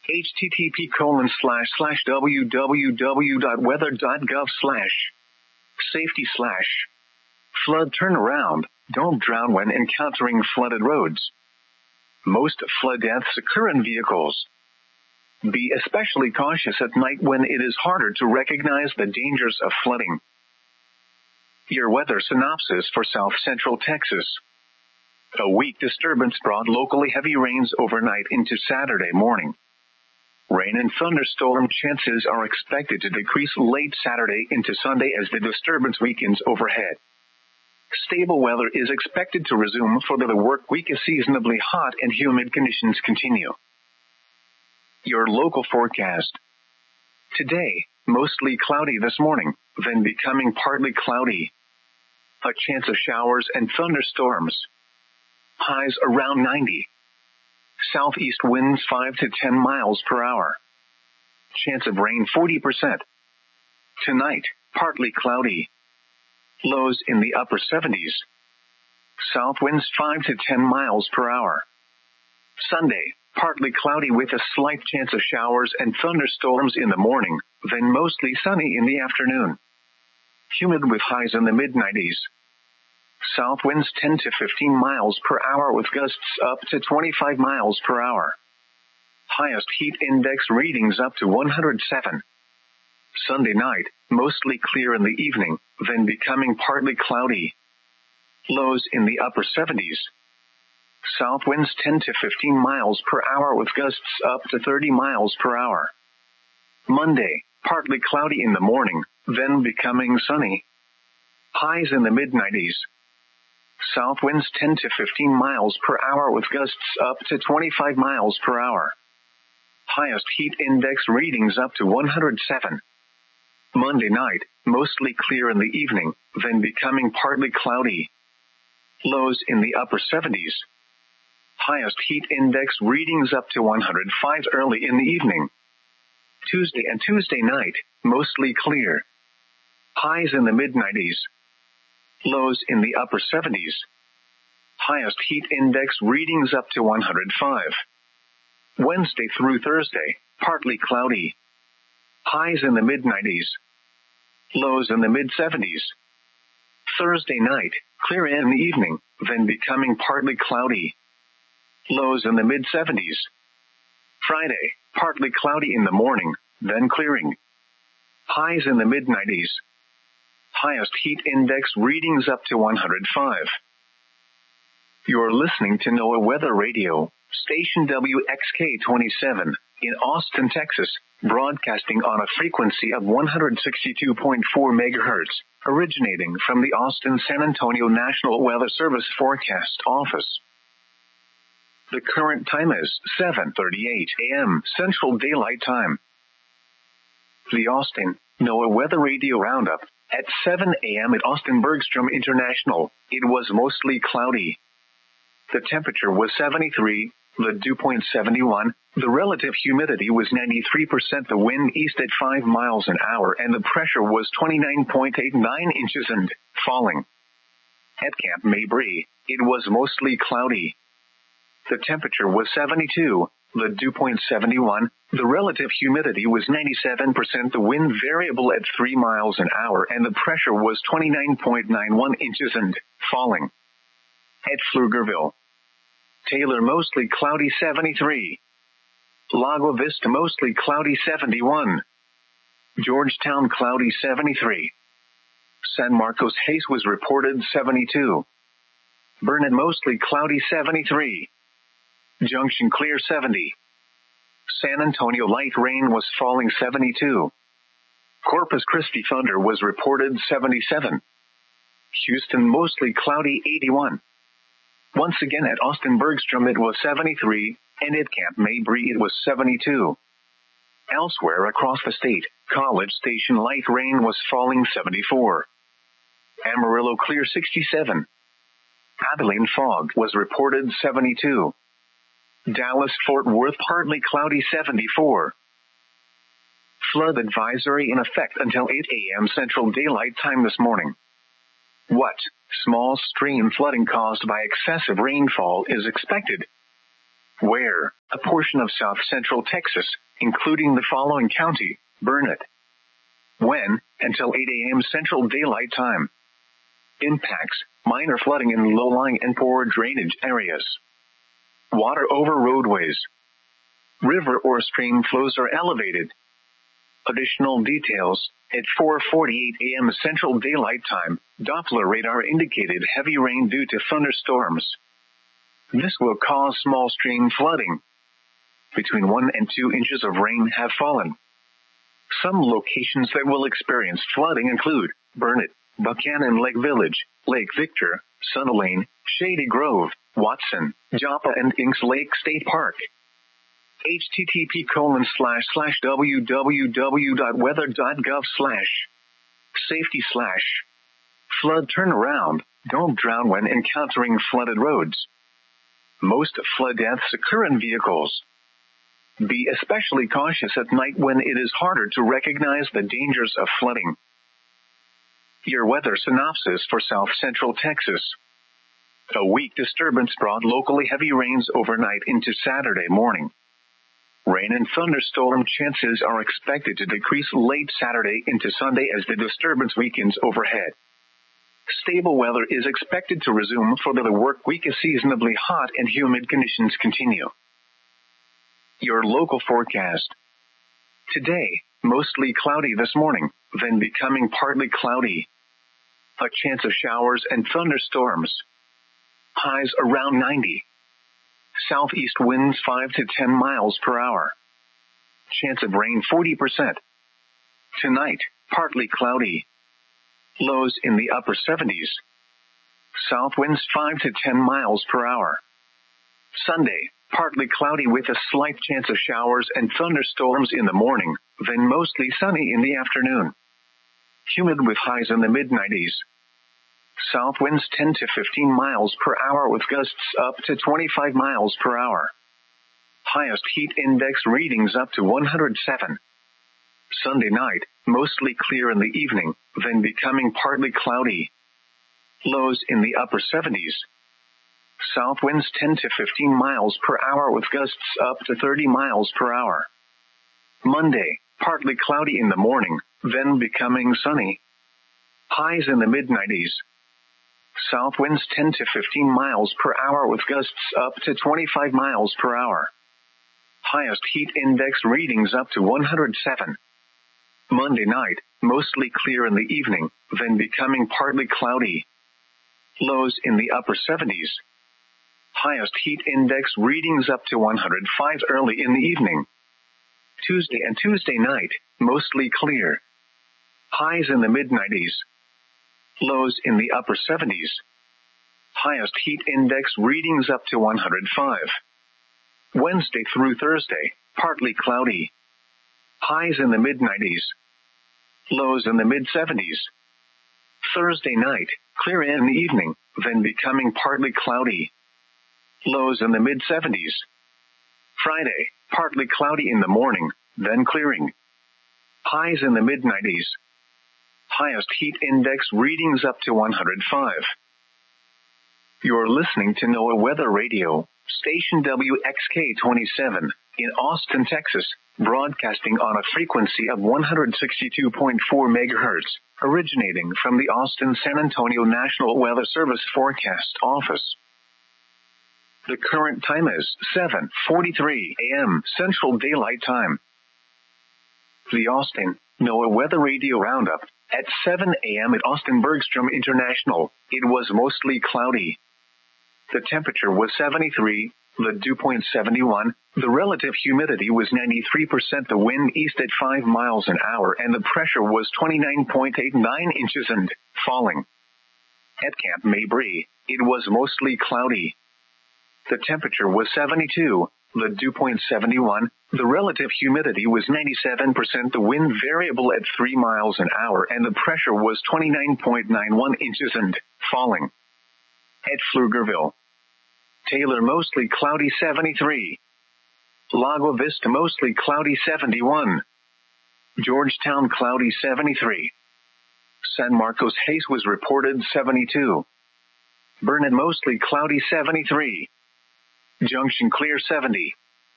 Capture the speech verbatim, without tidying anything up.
http colon slash slash www.weather.gov slash safety slash flood turnaround. Don't drown when encountering flooded roads. Most flood deaths occur in vehicles. Be especially cautious at night when it is harder to recognize the dangers of flooding. Your weather synopsis for South Central Texas. A weak disturbance brought locally heavy rains overnight into Saturday morning. Rain and thunderstorm chances are expected to decrease late Saturday into Sunday as the disturbance weakens overhead. Stable weather is expected to resume for the work week as seasonably hot and humid conditions continue. Your local forecast. Today, mostly cloudy this morning, then becoming partly cloudy. A chance of showers and thunderstorms. Highs around ninety. Southeast winds five to ten miles per hour. Chance of rain forty percent. Tonight, partly cloudy. Lows in the upper seventies. South winds five to ten miles per hour. Sunday, partly cloudy with a slight chance of showers and thunderstorms in the morning, then mostly sunny in the afternoon. Humid with highs in the mid nineties. South winds ten to fifteen miles per hour with gusts up to twenty-five miles per hour. Highest heat index readings up to one hundred seven. Sunday night, mostly clear in the evening, then becoming partly cloudy. Lows in the upper seventies. South winds ten to fifteen miles per hour with gusts up to thirty miles per hour. Monday, partly cloudy in the morning, then becoming sunny. Highs in the mid nineties. South winds ten to fifteen miles per hour with gusts up to twenty-five miles per hour. Highest heat index readings up to one hundred seven. Monday night, mostly clear in the evening, then becoming partly cloudy. Lows in the upper seventies. Highest heat index readings up to one hundred five early in the evening. Tuesday and Tuesday night, mostly clear. Highs in the mid nineties. Lows in the upper seventies. Highest heat index readings up to one hundred five. Wednesday through Thursday, partly cloudy. Highs in the mid nineties. Lows in the mid seventies. Thursday night, clear in the evening, then becoming partly cloudy. Lows in the mid seventies. Friday, partly cloudy in the morning, then clearing. Highs in the mid nineties. Highest heat index readings up to one hundred five. You're listening to NOAA Weather Radio, station W X K twenty-seven, in Austin, Texas, broadcasting on a frequency of one hundred sixty-two point four megahertz, originating from the Austin-San Antonio National Weather Service Forecast Office. The current time is seven thirty-eight a.m. Central Daylight Time. The Austin NOAA Weather Radio Roundup. At seven a.m. at Austin Bergstrom International, it was mostly cloudy. The temperature was seventy-three, the dew point seventy-one, the relative humidity was ninety-three percent, the wind east at five miles an hour, and the pressure was twenty-nine point eight nine inches and falling. At Camp Mabry, it was mostly cloudy. The temperature was seventy-two, the dew point seventy-one, the relative humidity was ninety-seven percent, the wind variable at three miles an hour, and the pressure was twenty-nine point nine one inches and falling. At Pflugerville, Taylor mostly cloudy seventy-three. Lago Vista mostly cloudy seventy-one. Georgetown cloudy seventy-three. San Marcos Hayes was reported seventy-two. Burnett mostly cloudy seventy-three. Junction clear seventy. San Antonio light rain was falling seventy-two. Corpus Christi thunder was reported seventy-seven. Houston mostly cloudy eighty-one. Once again at Austin Bergstrom it was seventy-three, and at Camp Mabry it was seventy-two. Elsewhere across the state, College Station light rain was falling seventy-four. Amarillo clear sixty-seven. Abilene fog was reported seventy-two. Dallas-Fort Worth partly cloudy seventy-four. Flood advisory in effect until eight a.m. Central Daylight Time this morning. What small stream flooding caused by excessive rainfall is expected? Where, a portion of south central Texas, including the following county, Burnett. When, until eight a.m. Central Daylight Time. Impacts, minor flooding in low-lying and poor drainage areas. Water over roadways. River or stream flows are elevated. Additional details, at four forty-eight a.m. Central Daylight Time, Doppler radar indicated heavy rain due to thunderstorms. This will cause small stream flooding. Between one and two inches of rain have fallen. Some locations that will experience flooding include Burnett, Buchanan Lake Village, Lake Victor, Sunny Lane, Shady Grove, Watson, Joppa and Inks Lake State Park. http colon slash slash www.weather.gov slash safety slash flood turnaround. Don't drown when encountering flooded roads. Most flood deaths occur in vehicles. Be especially cautious at night when it is harder to recognize the dangers of flooding. Your weather synopsis for south central Texas. A weak disturbance brought locally heavy rains overnight into Saturday morning. Rain and thunderstorm chances are expected to decrease late Saturday into Sunday as the disturbance weakens overhead. Stable weather is expected to resume for the work week as seasonably hot and humid conditions continue. Your local forecast. Today, mostly cloudy this morning, then becoming partly cloudy. A chance of showers and thunderstorms. Highs around ninety. Southeast winds five to ten miles per hour. Chance of rain forty percent. Tonight, partly cloudy. Lows in the upper seventies. South winds five to ten miles per hour. Sunday, partly cloudy with a slight chance of showers and thunderstorms in the morning, then mostly sunny in the afternoon. Humid with highs in the mid nineties. South winds ten to fifteen miles per hour with gusts up to twenty-five miles per hour. Highest heat index readings up to one hundred seven. Sunday night, mostly clear in the evening, then becoming partly cloudy. Lows in the upper seventies. South winds ten to fifteen miles per hour with gusts up to thirty miles per hour. Monday, partly cloudy in the morning, then becoming sunny. Highs in the mid nineties. South winds ten to fifteen miles per hour with gusts up to twenty-five miles per hour. Highest heat index readings up to one hundred seven. Monday night, mostly clear in the evening, then becoming partly cloudy. Lows in the upper seventies. Highest heat index readings up to one hundred five early in the evening. Tuesday and Tuesday night, mostly clear. Highs in the mid nineties. Lows in the upper seventies. Highest heat index readings up to one hundred five. Wednesday through Thursday, partly cloudy. Highs in the mid nineties. Lows in the mid seventies. Thursday night, clear in the evening, then becoming partly cloudy. Lows in the mid seventies. Friday, partly cloudy in the morning, then clearing. Highs in the mid nineties. Highest heat index readings up to one hundred five. You're listening to NOAA Weather Radio, station W X K twenty-seven, in Austin, Texas, broadcasting on a frequency of one hundred sixty-two point four megahertz, originating from the Austin-San Antonio National Weather Service Forecast Office. The current time is seven forty-three a.m. Central Daylight Time. The Austin NOAA Weather Radio Roundup. At seven a.m. at Austin Bergstrom International, it was mostly cloudy. The temperature was seventy-three, the dew point seventy-one, the relative humidity was ninety-three percent, the wind east at five miles an hour, and the pressure was twenty-nine point eight nine inches and falling. At Camp Mabry, it was mostly cloudy. The temperature was seventy-two, the dew point seventy-one, the relative humidity was ninety-seven percent, the wind variable at three miles an hour, and the pressure was twenty-nine point nine one inches and falling. At Pflugerville, Taylor mostly cloudy seventy-three. Lago Vista mostly cloudy seventy-one. Georgetown cloudy seventy-three. San Marcos Hayes was reported seventy-two. Burnett mostly cloudy seventy-three. Junction clear seventy.